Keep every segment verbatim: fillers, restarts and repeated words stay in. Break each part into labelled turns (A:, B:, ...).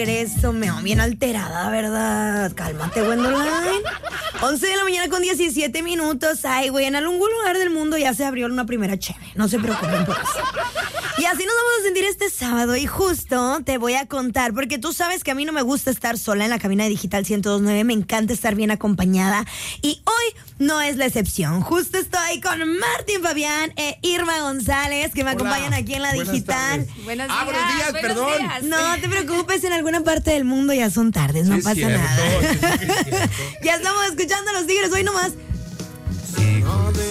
A: regreso. Me veo bien alterada, ¿verdad? Cálmate, Gwendolyn. once de la mañana con diecisiete minutos. Ay, güey, en algún lugar del mundo ya se abrió una primera cheve. No se preocupen por eso. Y así nos vamos a sentir este sábado. Y justo te voy a contar, porque tú sabes que a mí no me gusta estar sola en la cabina de Digital ciento dos punto nueve. Me encanta estar bien acompañada. Y hoy no es la excepción. Justo estoy con Martín Fabián e Irma González, que me Hola. acompañan aquí en la
B: Buenas
A: Digital.
B: Tardes.
C: Buenos días.
B: Ah, buenos días,
C: buenos
B: perdón.
C: Días.
A: No te preocupes, en alguna parte del mundo ya son tardes, no
B: sí,
A: pasa
B: cierto,
A: nada.
B: sí, sí,
A: Ya estamos escuchando a los Tigres hoy nomás. Sí.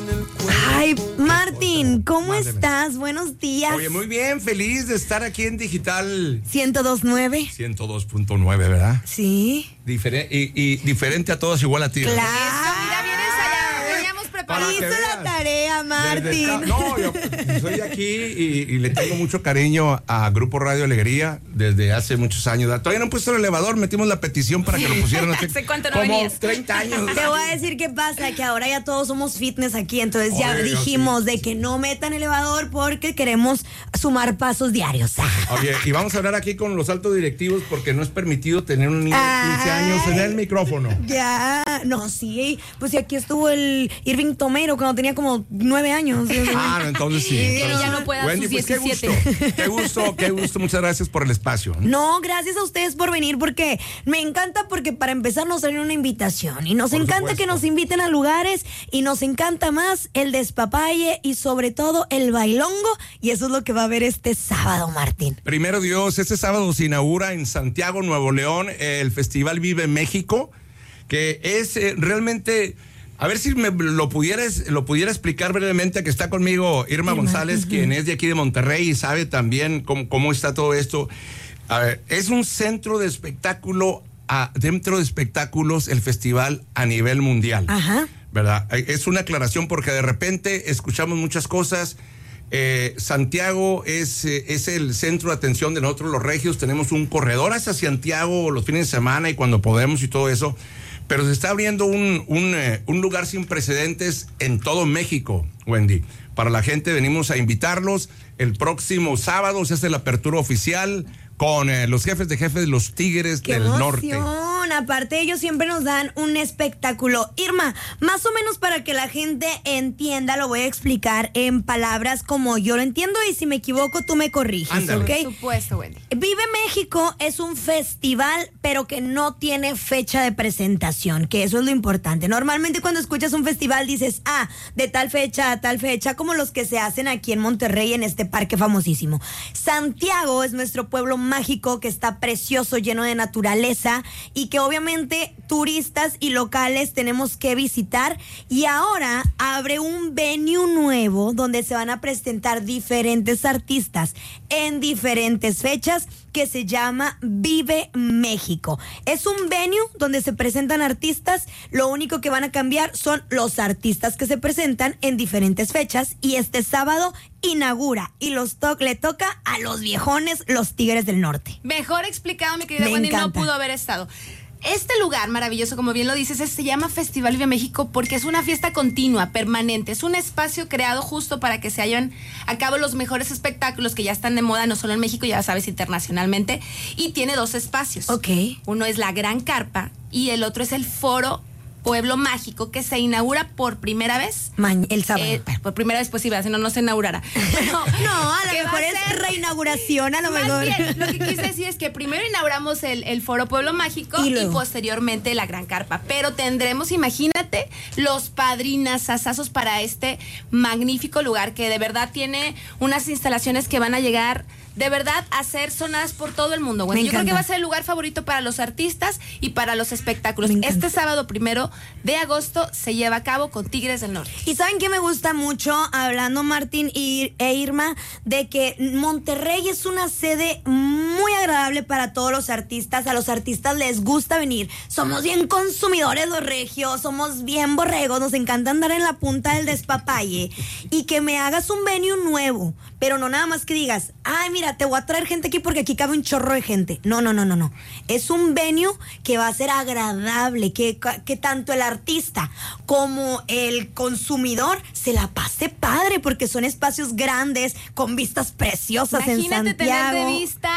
A: Ay, Martín, ¿cómo
B: Mándeme.
A: estás? Buenos días.
B: Oye, muy bien, feliz de estar aquí en Digital
A: ciento dos punto nueve.
B: ciento dos punto nueve, ¿verdad?
A: Sí.
B: Difere- y, y diferente a todos, igual a ti.
A: Claro.
C: Eso, mira, bien ensayado. Veníamos preparados.
A: Hizo
B: que
A: la
B: veas.
A: tarea, Martín.
B: Desde- no, yo soy aquí y, y le tengo mucho cariño a Grupo Radio Alegría desde hace muchos años. Todavía no han puesto el elevador, metimos la petición para que lo pusieran. Hace
C: ¿Hace cuánto no
B: como
C: venías?
B: treinta años.
A: Te voy a decir qué pasa, que ahora ya todos somos fitness aquí, entonces ya
B: Oye, yo
A: dijimos
B: sí.
A: de que no metan elevador porque queremos sumar pasos diarios.
B: Oye, y vamos a hablar aquí con los altos directivos porque no es permitido tener un niño de quince años en el micrófono.
A: Ya, no, sí, pues si aquí estuvo el Irving Tomero cuando tenía como nueve años.
B: Ah, no, entonces sí.
A: Sí,
B: Entonces,
C: ya no puede a
B: Wendy,
C: sus
B: pues qué
C: diecisiete.
B: gusto, qué gusto, qué gusto. Muchas gracias por el espacio.
A: No, gracias a ustedes por venir, porque me encanta, porque para empezar nos traen una invitación y nos
B: Por
A: encanta
B: supuesto.
A: que nos inviten a lugares y nos encanta más el despapalle y sobre todo el bailongo, y eso es lo que va a haber este sábado, Martín.
B: Primero Dios, este sábado se inaugura en Santiago, Nuevo León, el Festival Vive México, que es eh, realmente... A ver si me lo pudieras, lo pudiera explicar brevemente, que está conmigo Irma,
A: Irma,
B: González,
A: uh-huh.
B: quien es de aquí de Monterrey y sabe también cómo, cómo está todo esto. A ver, es un centro de espectáculo, a, dentro de espectáculos, el festival a nivel mundial.
A: Ajá.
B: ¿Verdad? Es una aclaración porque de repente escuchamos muchas cosas. Eh, Santiago es, eh, es el centro de atención de nosotros los regios. Tenemos un corredor hacia Santiago los fines de semana y cuando podemos y todo eso. Pero se está abriendo un, un, eh, un lugar sin precedentes en todo México, Wendy. Para la gente venimos a invitarlos. El próximo sábado se hace la apertura oficial con eh, los jefes de jefes de los Tigres
A: ¡Qué
B: del
A: emoción!
B: Norte.
A: Aparte ellos siempre nos dan un espectáculo. Irma, más o menos para que la gente entienda, lo voy a explicar en palabras como yo lo entiendo y si me equivoco tú me corriges,
B: Ándale.
A: ¿ok?
C: Por supuesto, Wendy.
A: Vive México es un festival, pero que no tiene fecha de presentación, que eso es lo importante. Normalmente cuando escuchas un festival dices, ah, de tal fecha a tal fecha, como los que se hacen aquí en Monterrey, en este parque famosísimo. Santiago es nuestro pueblo mágico que está precioso, lleno de naturaleza y que obviamente turistas y locales tenemos que visitar. Y ahora abre un venue nuevo donde se van a presentar diferentes artistas en diferentes fechas, que se llama Vive México. Es un venue donde se presentan artistas, lo único que van a cambiar son los artistas que se presentan en diferentes fechas y este sábado inaugura y los to- le toca a los viejones, los Tigres del Norte.
C: Mejor explicado, mi querida
A: Me
C: Wendy, no
A: encanta.
C: pudo haber estado. Este lugar maravilloso, como bien lo dices, es- se llama Festival Vive México porque es una fiesta continua, permanente. Es un espacio creado justo para que se lleven a cabo los mejores espectáculos que ya están de moda, no solo en México, ya sabes, internacionalmente. Y tiene dos espacios.
A: Ok.
C: Uno es la Gran Carpa y el otro es el Foro Pueblo Mágico, que se inaugura por primera vez.
A: Ma- el sábado.
C: Eh, por primera vez, pues sí, si no, no se inaugurará. Pero,
A: no, a lo
C: que va
A: mejor
C: a
A: es
C: ser-
A: reinauguración, a lo
C: Más
A: mejor.
C: bien, lo que quise decir es que primero inauguramos el, el Foro Pueblo Mágico
A: Y
C: y,
A: luego.
C: posteriormente la Gran Carpa. Pero tendremos, imagínate, los padrinazazazos para este magnífico lugar que de verdad tiene unas instalaciones que van a llegar de verdad a ser sonadas por todo el mundo. Bueno,
A: Me
C: yo creo que
A: encanta.
C: va a ser el lugar favorito para los artistas y para los espectáculos.
A: Me encanta.
C: Este sábado primero de agosto se lleva a cabo con Tigres del Norte.
A: Y saben que me gusta mucho, hablando Martín y, e Irma, de que Monterrey es una sede muy agradable para todos los artistas. A los artistas les gusta venir. Somos bien consumidores los regios, somos bien borregos, nos encanta andar en la punta del despapalle. Y que me hagas un venue nuevo, pero no nada más que digas, ay, mira, te voy a traer gente aquí porque aquí cabe un chorro de gente. No, no, no, no, no. Es un venue que va a ser agradable, que, que tanto el artista como el consumidor se la pase padre, porque son espacios grandes, con vistas preciosas en
C: Imagínate
A: Santiago.
C: tener de vista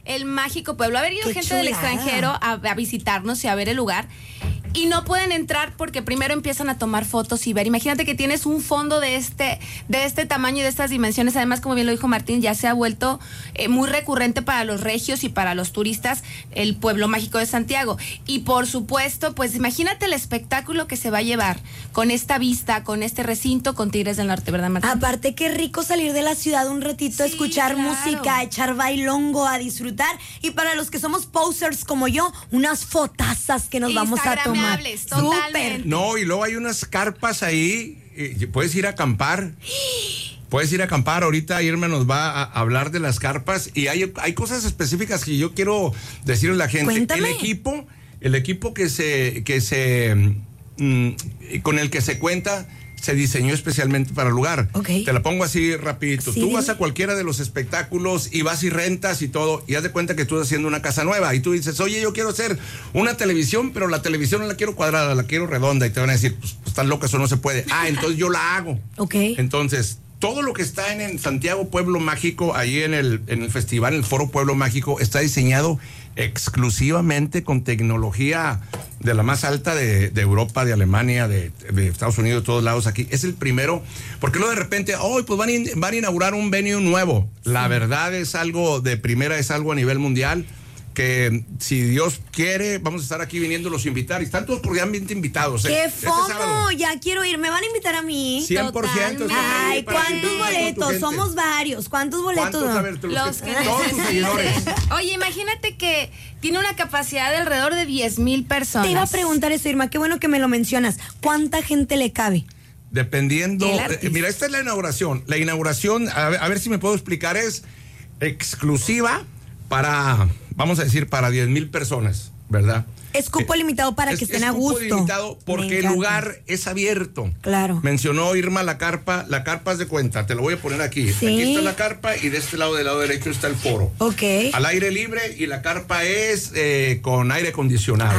C: el mágico pueblo. Ha venido
A: Qué
C: gente del
A: chulada.
C: extranjero a, a visitarnos y a ver el lugar. Y no pueden entrar porque primero empiezan a tomar fotos y ver. Imagínate que tienes un fondo de este, de este tamaño y de estas dimensiones. Además, como bien lo dijo Martín, ya se ha vuelto eh, muy recurrente para los regios y para los turistas el pueblo mágico de Santiago. Y por supuesto, pues imagínate el espectáculo que se va a llevar con esta vista, con este recinto, con Tigres del Norte, ¿verdad, Martín?
A: Aparte, qué rico salir de la ciudad un ratito,
C: Sí,
A: escuchar
C: claro.
A: música, a echar bailongo, a disfrutar. Y para los que somos posers como yo, unas fotazas que nos vamos a tomar.
C: Instagramables, totalmente.
B: No, y luego hay unas carpas ahí, eh, puedes ir a acampar. Puedes ir a acampar, ahorita Irma nos va a hablar de las carpas y hay, hay cosas específicas que yo quiero decirle a la gente.
A: Cuéntame.
B: El equipo, el equipo que se, que se mm, con el que se cuenta se diseñó especialmente para el lugar.
A: Ok.
B: Te la pongo así rapidito.
A: Sí,
B: tú
A: dime.
B: vas a cualquiera de los espectáculos y vas y rentas y todo, y haz de cuenta que tú estás haciendo una casa nueva y tú dices, oye, yo quiero hacer una televisión, pero la televisión no la quiero cuadrada, la quiero redonda, y te van a decir, pues, pues estás loca, eso no se puede. Ah, entonces yo la hago.
A: Ok.
B: Entonces, todo lo que está en, en Santiago Pueblo Mágico, ahí en el, en el festival, en el Foro Pueblo Mágico, está diseñado exclusivamente con tecnología de la más alta de, de Europa, de Alemania, de, de Estados Unidos, de todos lados aquí. Es el primero, porque luego de repente, oh, pues van a, in- van a inaugurar un venue nuevo. La verdad es algo de primera, es algo a nivel mundial, que si Dios quiere, vamos a estar aquí viniendo los invitar. Y están todos cordialmente invitados. ¿eh?
A: ¡Qué
B: Este sábado.
A: fomo! Ya quiero ir. ¿Me van a invitar a mí?
B: cien por ciento.
C: Totalmente.
B: estamos ahí
A: Ay,
B: para ti,
A: ¿cuántos
B: con tu
A: boletos?
B: gente.
A: Somos varios. ¿Cuántos boletos?
B: ¿Cuántos? A ver, te
C: Los que
B: todos tus seguidores.
C: necesiten. Oye, imagínate que tiene una capacidad de alrededor de diez mil personas.
A: Te iba a preguntar eso, Irma. Qué bueno que me lo mencionas. ¿Cuánta gente le cabe?
B: Dependiendo,
C: El
B: eh,
C: artista.
B: mira, esta es la inauguración. La inauguración, a ver, a ver si me puedo explicar, es exclusiva para, vamos a decir, para diez mil personas, ¿verdad?
A: Es cupo
B: Eh,
A: limitado para
B: es-
A: que estén
B: es
A: a
B: cupo
A: gusto.
B: limitado
A: Me
B: porque el
A: encanta.
B: lugar es abierto.
A: Claro.
B: Mencionó Irma la carpa, la carpa es de cuenta, te lo voy a poner aquí.
A: Sí.
B: Aquí está la carpa y de este lado, del lado derecho, está el foro.
A: Ok.
B: Al aire libre, y la carpa es eh, con aire acondicionado.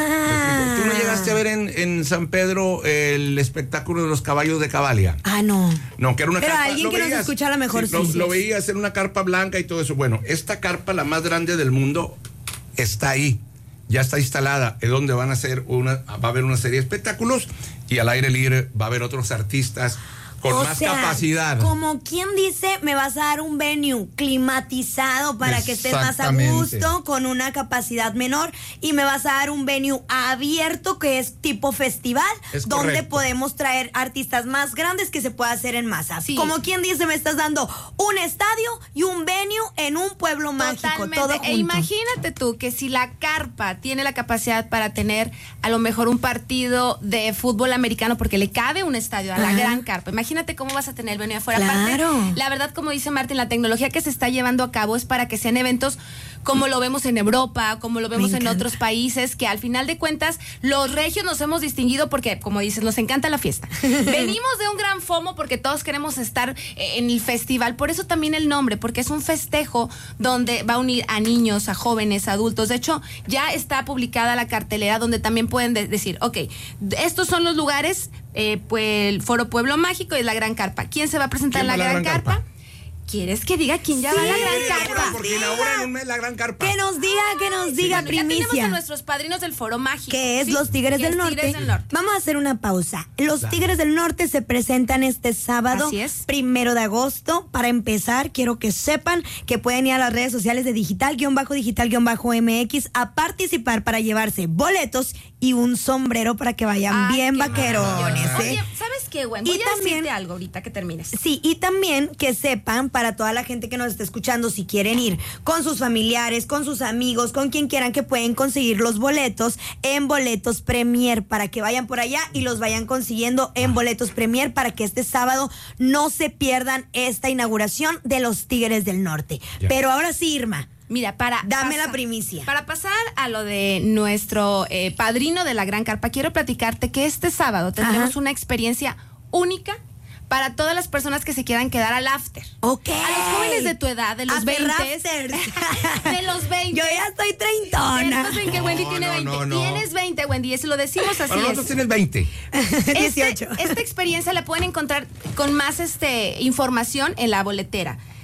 A: Ah.
B: ¿Tú no llegaste a ver en, en San Pedro el espectáculo de los caballos de Cabalia?
A: Ah, no.
B: No, que era una
A: Pero
B: carpa.
A: alguien
B: ¿lo
A: que nos
B: veías?
A: escucha a lo mejor
B: lo,
A: sí, sí
B: lo
A: es.
B: veías en una carpa blanca y todo eso. Bueno, esta carpa, la más grande del mundo, está ahí. Ya está instalada. Es donde van a hacer una, va a haber una serie de espectáculos y al aire libre va a haber otros artistas con
A: O
B: más
A: sea,
B: capacidad.
A: Como quien dice, me vas a dar un venue climatizado para que estés más a
B: Exactamente.
A: gusto, con una capacidad menor, y me vas a dar un venue abierto que es tipo festival,
B: Es
A: donde
B: correcto.
A: podemos traer artistas más grandes que se pueda hacer en masa.
C: Sí.
A: Como quien dice, me estás dando un estadio y un venue en un pueblo mágico,
C: Totalmente.
A: todo
C: E
A: junto.
C: imagínate tú que si la carpa tiene la capacidad para tener a lo mejor un partido de fútbol americano, porque le cabe un estadio a la
A: Ajá.
C: gran carpa. Imagínate cómo vas a tener venue afuera.
A: Claro.
C: Aparte, la verdad, como dice Martín, la tecnología que se está llevando a cabo es para que sean eventos como lo vemos en Europa, como lo vemos
A: Me
C: en
A: encanta.
C: otros países, que al final de cuentas los regios nos hemos distinguido porque, como dices, nos encanta la fiesta. Venimos de un gran FOMO porque todos queremos estar eh, en el festival, por eso también el nombre, porque es un festejo donde va a unir a niños, a jóvenes, a adultos. De hecho, ya está publicada la cartelera donde también pueden de- decir, ok, estos son los lugares, eh, pues el Foro Pueblo Mágico y la Gran Carpa. ¿Quién se va a presentar en
B: ¿Quién
C: la
B: va a la
C: Gran,
B: Gran
C: Carpa?
B: Carpa?
C: ¿Quieres que diga quién ya
A: Sí,
C: va a la
A: sí,
C: Gran
A: sí,
C: Carpa?
B: Porque inauguran un mes la gran carpa.
A: Que nos diga, que nos diga,
C: Ya tenemos a
A: primicia.
C: nuestros padrinos del Foro Mágico.
A: Que es
C: ¿sí?
A: los Tigres,
C: Que
A: del,
C: es
A: Norte.
C: Tigres del Norte.
A: Vamos a hacer una pausa. Los
B: Dale.
A: Tigres del Norte se presentan este sábado,
C: Así es.
A: primero de agosto. Para empezar, quiero que sepan que pueden ir a las redes sociales de digital-digital-M X a participar para llevarse boletos y un sombrero para que vayan
C: Ay,
A: bien
C: qué
A: vaquerones.
C: maravilloso.
A: ¿eh?
C: Oye, ¿sabes qué, güey?
A: Y
C: Voy a
A: también-
C: decirte algo ahorita que termines.
A: Sí, y también que sepan, para toda la gente que nos está escuchando, si quieren ir con sus familiares, con sus amigos, con quien quieran, que pueden conseguir los boletos en Boletos Premier, para que vayan por allá y los vayan consiguiendo en Boletos Premier, para que este sábado no se pierdan esta inauguración de los Tigres del Norte.
B: Ya.
A: Pero ahora sí, Irma,
C: Mira, para
A: Dame
C: pasar-
A: la primicia.
C: Para pasar a lo de nuestro eh, padrino de la Gran Carpa, quiero platicarte que este sábado tendremos
A: Ajá.
C: una experiencia única para todas las personas que se quieran quedar al after.
A: ok.
C: A los jóvenes de tu edad, de los
A: After
C: veinte.
A: Rafters.
C: De los veinte.
A: Yo ya estoy treintona.
C: Estos en que Wendy
B: No,
C: tiene
B: no,
C: veinte.
B: no, no.
C: Tienes veinte, Wendy, eso lo decimos así.
B: Para
C: es.
B: nosotros tienes veinte.
C: Este-
A: dieciocho.
C: esta experiencia la pueden encontrar con más este información en la boletera.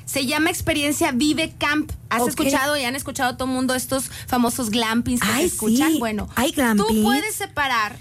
C: Se llama Experiencia Vive Camp. ¿Has
A: Ok.
C: escuchado y han escuchado todo el mundo estos famosos glampings que
A: Ay,
C: se escuchan?
A: sí.
C: Bueno,
A: Hay glamping.
C: tú puedes separar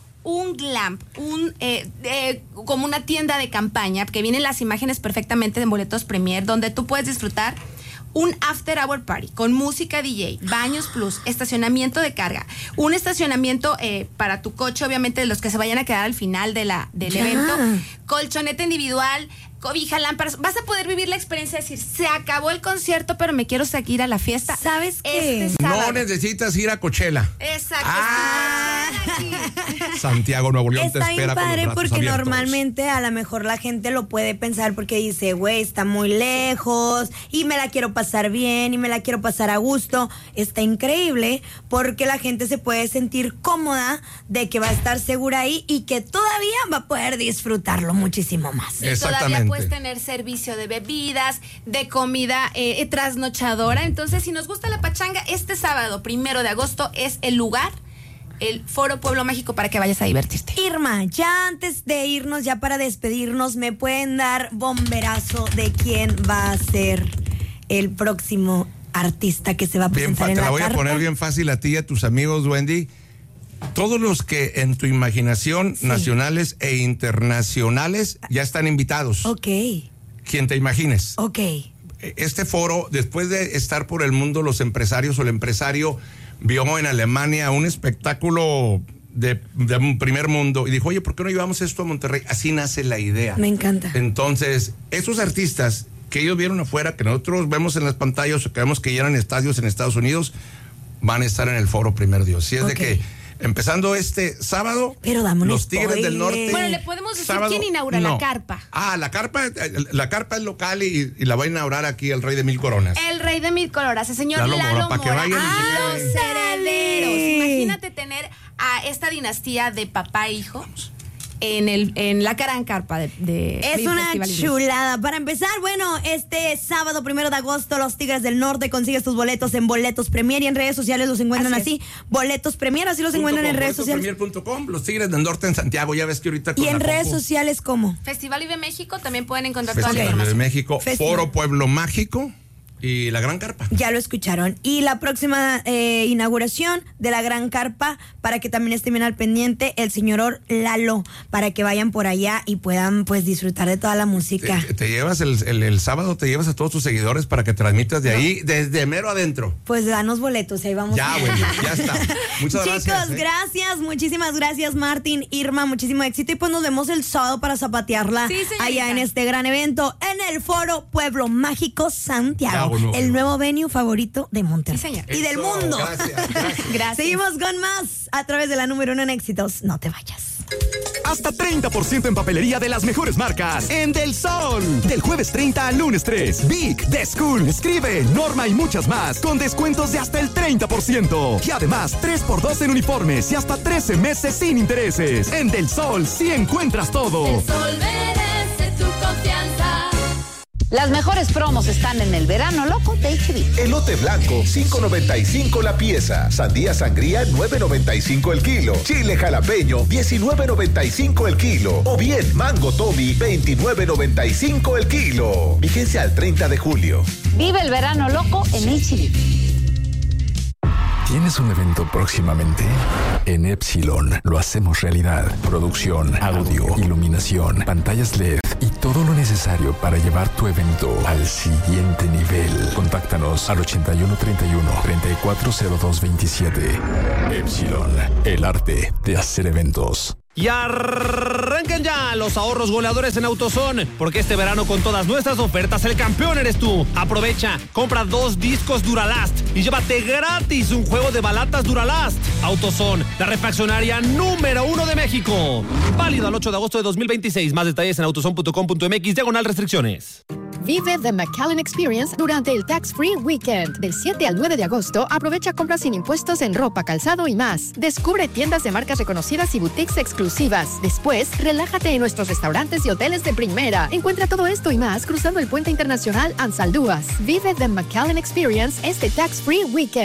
C: un glamp, un eh, eh, como una tienda de campaña, que vienen las imágenes perfectamente en boletos Premier, donde tú puedes disfrutar un after hour party con música D J, baños plus, estacionamiento de carga, un estacionamiento eh, para tu coche, obviamente de los que se vayan a quedar al final de la, del
A: Ya.
C: evento, colchoneta individual, cobija, lámparas. Vas a poder vivir la experiencia de decir, se acabó el concierto, pero me quiero seguir a la fiesta.
A: ¿Sabes qué?
C: Este sábado.
B: No necesitas ir a Coachella.
C: Exacto.
B: Ah.
C: Aquí.
B: Santiago, Nuevo León te
A: Está
B: espera
A: bien
B: con los
A: padre
B: brazos
A: porque
B: abiertos.
A: normalmente a lo mejor la gente lo puede pensar porque dice, güey, está muy lejos y me la quiero pasar bien y me la quiero pasar a gusto. Está increíble porque la gente se puede sentir cómoda de que va a estar segura ahí y que todavía va a poder disfrutarlo muchísimo más.
C: Y todavía
B: Exactamente.
C: puedes tener servicio de bebidas, de comida eh, trasnochadora. Entonces, si nos gusta la pachanga, este sábado, primero de agosto, es el lugar, el Foro Pueblo Mágico, para que vayas a divertirte.
A: Irma, ya antes de irnos, ya para despedirnos, ¿me pueden dar bomberazo de quién va a ser el próximo artista que se va a
B: Bien,
A: presentar
B: fa-
A: en
B: te
A: la
B: la voy a
A: carpa?
B: poner bien fácil a ti y a tus amigos, Wendy. Todos los que en tu imaginación,
A: Sí.
B: nacionales e internacionales, ya están invitados.
A: Ok,
B: Quien te imagines.
A: ok.
B: Este foro, después de estar por el mundo, los empresarios o el empresario vio en Alemania un espectáculo de, de un primer mundo y dijo, oye, ¿por qué no llevamos esto a Monterrey? Así nace la idea.
A: Me encanta.
B: Entonces, esos artistas que ellos vieron afuera, que nosotros vemos en las pantallas o que vemos que llenan estadios en Estados Unidos, van a estar en el foro Primer Dios. Si es
A: Ok.
B: de que, empezando este sábado,
A: Pero dame un
B: los Tigres
A: spoiler.
B: del Norte...
C: Bueno, le podemos decir
B: sábado-
C: quién inaugura
B: no.
C: la carpa.
B: Ah, la carpa, eh, la carpa es local y, y la va a inaugurar aquí el Rey de Mil Coronas.
C: El rey de mil coloras, el señor
B: Lalo
C: Lalo,
B: Mora,
C: Mora.
B: para que vayan y
C: Ah,
B: se
C: los
B: queden.
C: herederos. Imagínate tener a esta dinastía de papá e hijo en el en la gran carpa de, de
A: Es
C: del
A: una
C: Festival Ibis.
A: chulada. Para empezar, bueno, este sábado primero de agosto, los Tigres del Norte, consigues tus boletos en Boletos Premier y en redes sociales los encuentran
C: Así
A: así. Boletos Premier, así los encuentran en redes sociales.
B: Premier punto com, los Tigres del Norte en Santiago, ya ves que ahorita con
A: Y en
B: la
A: redes
B: Coco,
A: sociales, ¿cómo?
C: Festival Vive México también pueden encontrar toda la
B: Festival de
C: información.
B: México,
A: Festival.
B: Foro Pueblo Mágico y la Gran Carpa.
A: Ya lo escucharon. Y la próxima eh, inauguración de la Gran Carpa, para que también estén bien al pendiente, el señor Lalo, para que vayan por allá y puedan pues disfrutar de toda la música.
B: Te, te llevas el, el, el sábado, te llevas a todos tus seguidores para que transmitas de ahí, desde mero adentro.
A: Pues danos boletos, ahí vamos.
B: Ya, güey, ya está. Muchas
A: Chicos,
B: gracias. ¿eh?
A: gracias, muchísimas gracias, Martín, Irma, muchísimo éxito. Y pues nos vemos el sábado para zapatearla
C: Sí, señorita.
A: allá en este gran evento, en el Foro Pueblo Mágico Santiago,
B: Santiago, Nuevo
A: el
B: León.
A: nuevo venue favorito de Monterrey
C: Sí, señor.
A: y del
B: Eso,
A: mundo.
B: Gracias, gracias.
C: Gracias.
A: Seguimos con más a través de la número uno en éxitos. No te vayas.
D: Hasta treinta por ciento en papelería de las mejores marcas en Del Sol. Del jueves treinta al lunes tres. Vic, The School, Escribe, Norma y muchas más con descuentos de hasta el treinta por ciento. Y además tres por dos en uniformes y hasta trece meses sin intereses. En Del Sol sí encuentras todo.
E: El sol merece tu confianza.
F: Las mejores promos están en el verano loco de H B.
G: Elote blanco, cinco noventa y cinco la pieza. Sandía sangría, nueve noventa y cinco el kilo. Chile jalapeño, diecinueve noventa y cinco el kilo. O bien, mango Tommy, veintinueve noventa y cinco el kilo. Vigencia al treinta de julio.
F: Vive el verano loco en H B.
H: ¿Tienes un evento próximamente? En Epsilon lo hacemos realidad. Producción, audio, iluminación, pantallas L E D y todo lo necesario para llevar tu evento al siguiente nivel. Contáctanos al ochenta y uno treinta y uno, treinta y cuatro cero dos veintisiete. Epsilon, el arte de hacer eventos.
I: Y arranquen ya los ahorros goleadores en AutoZone, porque este verano con todas nuestras ofertas el campeón eres tú. Aprovecha, compra dos discos Duralast y llévate gratis un juego de balatas Duralast. AutoZone, la refaccionaria número uno de México. Válido al ocho de agosto de dos mil veintiséis. Más detalles en autozone punto com punto m x, diagonal restricciones.
J: Vive The McAllen Experience durante el Tax Free Weekend. Del siete al nueve de agosto, aprovecha compras sin impuestos en ropa, calzado y más. Descubre tiendas de marcas reconocidas y boutiques exclusivas. Después, relájate en nuestros restaurantes y hoteles de primera. Encuentra todo esto y más cruzando el puente internacional Ansaldúas. Vive The McAllen Experience este Tax Free Weekend.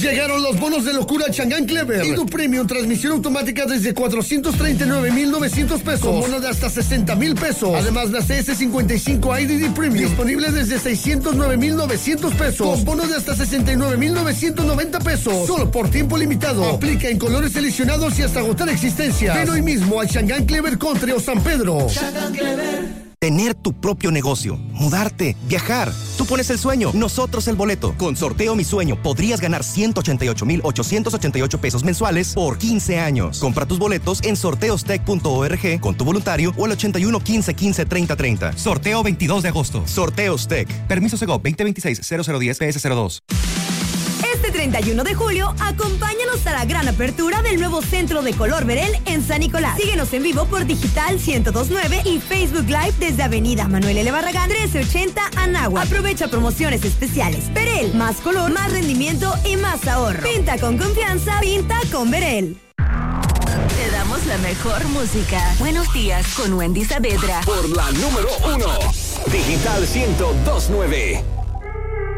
K: Llegaron los bonos de locura Chang'an Clever. Y tu Premium, transmisión automática desde cuatrocientos treinta y nueve mil novecientos pesos. Con bono de hasta sesenta mil pesos. Además, la C S cincuenta y cinco I D D Premium. Disponible desde seiscientos nueve mil novecientos pesos. Con bono de hasta sesenta y nueve mil novecientos noventa pesos. Solo por tiempo limitado. Aplica en colores seleccionados y hasta agotar existencia. Ven hoy mismo a Chang'an Clever Country o San Pedro.
L: Chang'an Clever. Tener tu propio negocio, mudarte, viajar. Tú pones el sueño, nosotros el boleto. Con Sorteo Mi Sueño podrías ganar ciento ochenta y ocho mil ochocientos ochenta y ocho pesos mensuales por quince años. Compra tus boletos en sorteostec punto org con tu voluntario o al ochenta y uno, quince, quince, treinta, treinta. Sorteo veintidós de agosto. Sorteos Tech. Permiso Segov veinte veintiséis cero cero diez P S cero dos.
A: Este treinta y uno de julio, acompáñanos a la gran apertura del nuevo Centro de Color Verel en San Nicolás. Síguenos en vivo por Digital ciento dos punto nueve y Facebook Live desde Avenida Manuel L. Barragán, trece ochenta, Anáhuac. Aprovecha promociones especiales. Verel, más color, más rendimiento y más ahorro. Pinta con confianza, pinta con Verel.
M: Te damos la mejor música. Buenos días con Wendy Saavedra.
N: Por la número uno, Digital ciento dos punto nueve.